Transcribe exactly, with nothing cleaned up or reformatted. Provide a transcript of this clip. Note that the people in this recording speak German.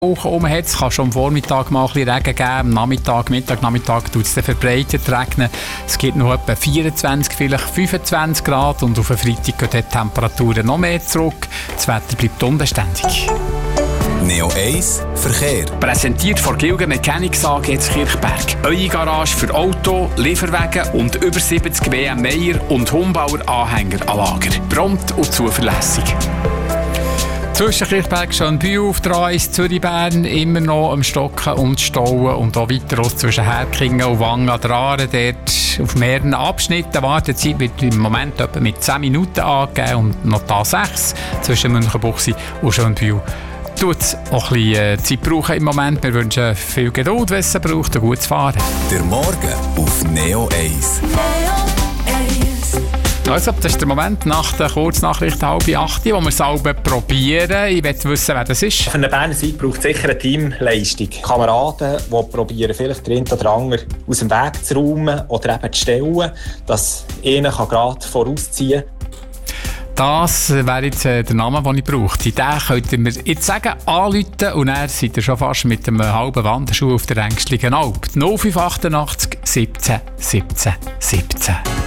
Um hat. Es kann schon am Vormittag mal ein bisschen Regen geben, am Nachmittag, Mittag, Nachmittag tut es dann verbreitet regnen. Es gibt noch etwa vierundzwanzig, vielleicht fünfundzwanzig Grad und auf den Freitag gehen die Temperaturen noch mehr zurück. Das Wetter bleibt unbeständig. Neo eins Verkehr. Präsentiert von Gilgen Mechanics A G zu Kirchberg. Eure Garage für Auto, Lieferwagen und über siebzig W M Meyer und Humbauer Anhänger an Lager. Prompt und zuverlässig. Zwischen Kirchberg, Schönbühl auf der A eins Zürich-Bern immer noch am Stocken und Stauen und auch weiter aus zwischen Herkingen und Wangen an der Aare. Dort auf mehreren Abschnitten. Wartezeit wird im Moment etwa mit zehn Minuten angegeben und noch da sechs zwischen Münchenbuchsee und Schönbühl. Tut es auch ein bisschen äh, Zeit brauchen im Moment. Wir wünschen viel Geduld, wenn es braucht, und gutes Fahren. Der Morgen auf Neo eins. Also, das ist der Moment nach der Kurznachricht halb acht, wo wir es selber probieren. Ich möchte wissen, wer das ist. Für eine Berner Seite braucht es sicher eine Teamleistung. Kameraden, die probieren, vielleicht den einen oder anderen aus dem Weg zu räumen oder eben zu stellen, dass einer gerade vorausziehen kann. Das wäre jetzt äh, der Name, den ich brauche. Den könnt ihr mir jetzt sagen, anrufen und dann seid ihr schon fast mit einem halben Wanderschuh auf der Ängstlichen Alp. null fünf achtundachtzig siebzehn siebzehn siebzehn.